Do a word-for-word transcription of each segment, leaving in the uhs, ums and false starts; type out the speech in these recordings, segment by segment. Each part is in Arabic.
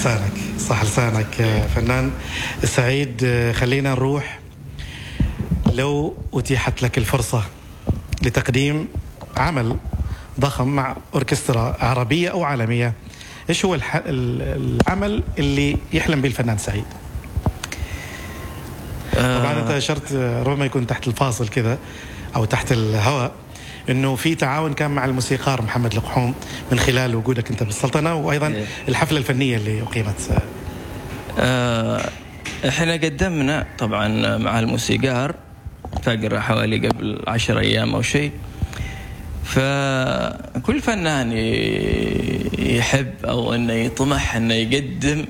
لسانك، صح لسانك فنان سعيد. خلينا نروح، لو أتيحت لك الفرصة لتقديم عمل ضخم مع أوركسترا عربية أو عالمية، إيش هو العمل اللي يحلم به الفنان سعيد؟ طبعا أنت أشرت ربما يكون تحت الفاصل كذا أو تحت الهواء إنه في تعاون كان مع الموسيقار محمد القحوم من خلال وجودك أنت بالسلطنة، وأيضا الحفلة الفنية اللي أقيمت. آه إحنا قدمنا طبعا مع الموسيقار فقرة حوالي قبل عشر أيام أو شيء. فكل فنان يحب أو أنه يطمح أنه يقدم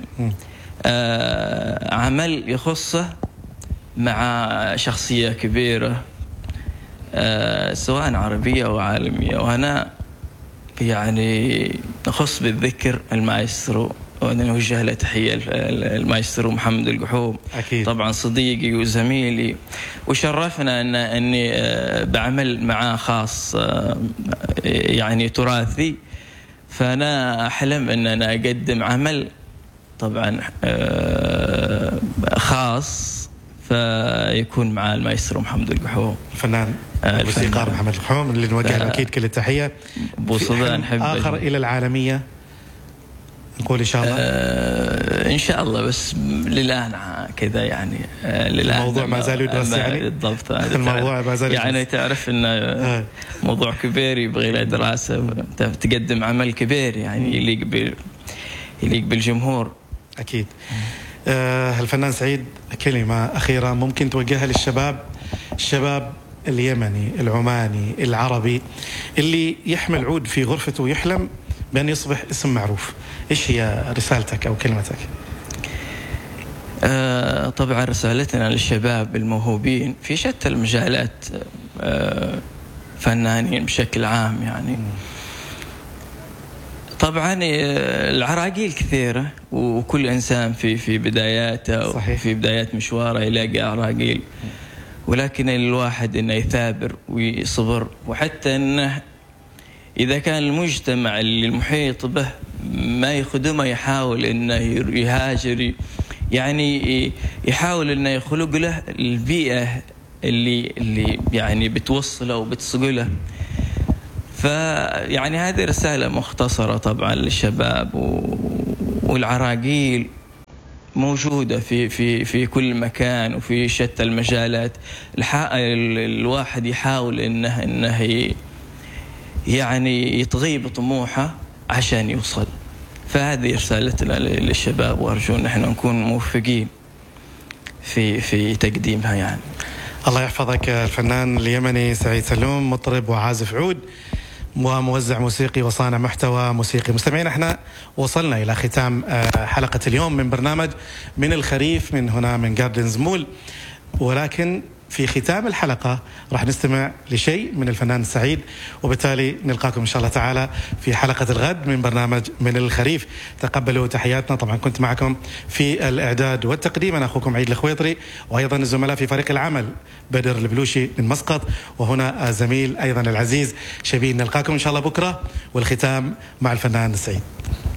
آه عمل يخصه مع شخصية كبيرة آه سواء عربية أو عالمية. وأنا يعني أخص بالذكر المايسترو، وأنا نوجه له تحية المايسترو محمد القحوم، أكيد. طبعا صديقي وزميلي، وشرفنا أن أني بعمل معاه خاص يعني تراثي. فأنا أحلم أن أنا أقدم عمل طبعا خاص فيكون مع المايسترو محمد القحوم، الفنان الموسيقار محمد القحوم اللي نوجه له أكيد كل التحية. بوصدى نحب آخر إلى العالمية نقول إن شاء الله. آه إن شاء الله، بس للآن كذا يعني آه للآن الموضوع ما زال يدرس يعني. بالضبط، الموضوع ما زال يعني يدرس. تعرف إنه آه. موضوع كبير يبغى له دراسة، تقدم عمل كبير يعني يليق بال يليق بالجمهور. أكيد. آه الفنان سعيد، كلمة أخيرة ممكن توجهها للشباب، الشباب اليمني العماني العربي اللي يحمل عود في غرفته ويحلم بأن يصبح اسم معروف، إيش هي رسالتك أو كلمتك؟ آه طبعا رسالتنا للشباب الموهوبين في شتى المجالات، آه فنانين بشكل عام يعني. طبعا العراقيل كثيرة، وكل إنسان في في بداياته وفي بدايات مشواره يلاقي عراقيل، ولكن الواحد إنه يثابر ويصبر، وحتى إنه إذا كان المجتمع اللي المحيط به ما يخدمه يحاول إنه يهاجر، يعني يحاول إنه يخلق له البيئة اللي اللي يعني بتوصله وبتسقله. فيعني هذه رسالة مختصرة طبعا للشباب، والعراقيل موجودة في في في كل مكان وفي شتى المجالات. الواحد يحاول إنه إنه يعني يطغي بطموحه عشان يوصل. فهذه رسالتنا للشباب، وأرجو أن احنا نكون موفقين في في تقديمها يعني. الله يحفظك الفنان اليمني سعيد سلوم، مطرب وعازف عود وموزع موسيقي وصانع محتوى موسيقي. مستمعين، احنا وصلنا إلى ختام حلقة اليوم من برنامج من الخريف من هنا من جاردنز مول، ولكن في ختام الحلقة راح نستمع لشيء من الفنان سعيد، وبالتالي نلقاكم إن شاء الله تعالى في حلقة الغد من برنامج من الخريف. تقبلوا تحياتنا. طبعا كنت معكم في الإعداد والتقديم أنا أخوكم عيد الخويطري، وأيضا الزملاء في فريق العمل بدر البلوشي من مسقط، وهنا زميل أيضا العزيز شبيه. نلقاكم إن شاء الله بكرة، والختام مع الفنان سعيد.